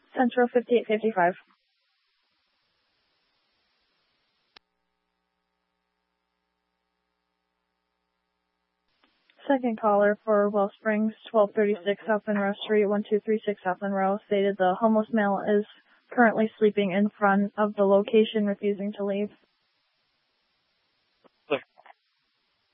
Central 5855. Second caller for Well Springs, 1236 South Monroe Street, 1236 South Monroe, stated the homeless male is currently sleeping in front of the location, refusing to leave.